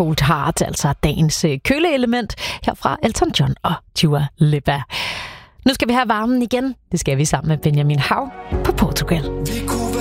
Cold Heart, altså dagens køleelement herfra Elton John og Dua Lipa. Nu skal vi have varmen igen. Det skal vi sammen med Benjamin Hav på Portugal.